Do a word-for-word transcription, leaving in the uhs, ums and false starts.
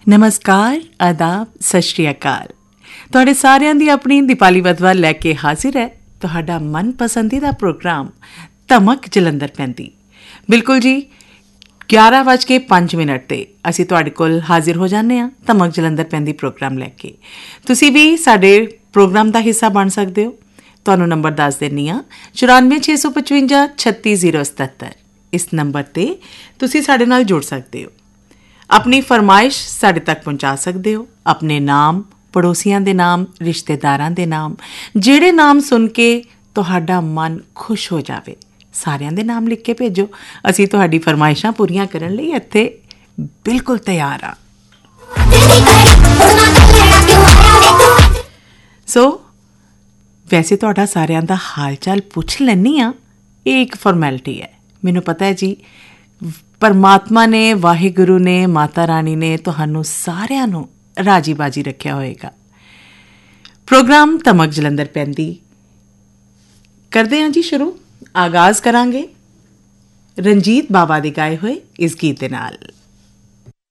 ਨਮਸਕਾਰ, ਆਦਾਬ, ਸਤਿ ਸ਼੍ਰੀ ਅਕਾਲ। ਤੁਹਾਡੇ ਸਾਰਿਆਂ ਦੀ ਆਪਣੀ ਦੀਪਾਲੀ ਵਧਵਾ ਲੈ ਕੇ ਹਾਜ਼ਰ ਹੈ ਤੁਹਾਡਾ ਮਨਪਸੰਦੀਦਾ ਪ੍ਰੋਗਰਾਮ ਧਮਕ ਜਲੰਧਰ ਪੈਂਦੀ। ਬਿਲਕੁਲ ਜੀ, ਗਿਆਰਾਂ ਵੱਜ ਕੇ ਪੰਜ ਮਿੰਟ 'ਤੇ ਅਸੀਂ ਤੁਹਾਡੇ ਕੋਲ ਹਾਜ਼ਰ ਹੋ ਜਾਂਦੇ ਹਾਂ ਧਮਕ ਜਲੰਧਰ ਪੈਂਦੀ ਪ੍ਰੋਗਰਾਮ ਲੈ ਕੇ। ਤੁਸੀਂ ਵੀ ਸਾਡੇ ਪ੍ਰੋਗਰਾਮ ਦਾ ਹਿੱਸਾ ਬਣ ਸਕਦੇ ਹੋ। ਤੁਹਾਨੂੰ ਨੰਬਰ ਦੱਸ ਦਿੰਦੀ ਹਾਂ, ਚੁਰਾਨਵੇਂ ਛੇ ਸੌ ਪਚਵੰਜਾ ਛੱਤੀ ਜ਼ੀਰੋ ਸਤੱਤਰ। ਇਸ ਨੰਬਰ 'ਤੇ ਤੁਸੀਂ ਸਾਡੇ ਨਾਲ ਜੁੜ ਸਕਦੇ ਹੋ, ਆਪਣੀ ਫਰਮਾਇਸ਼ ਸਾਡੇ ਤੱਕ ਪਹੁੰਚਾ ਸਕਦੇ ਹੋ। ਆਪਣੇ ਨਾਮ, ਪੜੋਸੀਆਂ ਦੇ ਨਾਮ, ਰਿਸ਼ਤੇਦਾਰਾਂ ਦੇ ਨਾਮ, ਜਿਹੜੇ ਨਾਮ ਸੁਣ ਕੇ ਤੁਹਾਡਾ ਮਨ ਖੁਸ਼ ਹੋ ਜਾਵੇ, ਸਾਰਿਆਂ ਦੇ ਨਾਮ ਲਿਖ ਕੇ ਭੇਜੋ। ਅਸੀਂ ਤੁਹਾਡੀ ਫਰਮਾਇਸ਼ਾਂ ਪੂਰੀਆਂ ਕਰਨ ਲਈ ਇੱਥੇ ਬਿਲਕੁਲ ਤਿਆਰ ਹਾਂ। ਸੋ ਵੈਸੇ ਤੁਹਾਡਾ ਸਾਰਿਆਂ ਦਾ ਹਾਲ ਚਾਲ ਪੁੱਛ ਲੈਂਦੀ ਹਾਂ, ਇਹ ਇੱਕ ਫਾਰਮੈਲਿਟੀ ਹੈ। ਮੈਨੂੰ ਪਤਾ ਹੈ ਜੀ, ਪਰਮਾਤਮਾ ਨੇ, ਵਾਹਿਗੁਰੂ ਨੇ, ਮਾਤਾ ਰਾਣੀ ਨੇ ਤੁਹਾਨੂੰ ਸਾਰਿਆਂ ਨੂੰ ਰਾਜੀ ਬਾਜੀ ਰੱਖਿਆ ਹੋਏਗਾ। ਪ੍ਰੋਗਰਾਮ ਧਮਕ ਜਲੰਧਰ ਪੈਂਦੀ ਕਰਦੇ ਹਾਂ ਜੀ ਸ਼ੁਰੂ। ਆਗਾਜ਼ ਕਰਾਂਗੇ ਰਣਜੀਤ ਬਾਵਾ ਦੇ ਗਾਏ ਹੋਏ ਇਸ ਗੀਤ ਦੇ ਨਾਲ।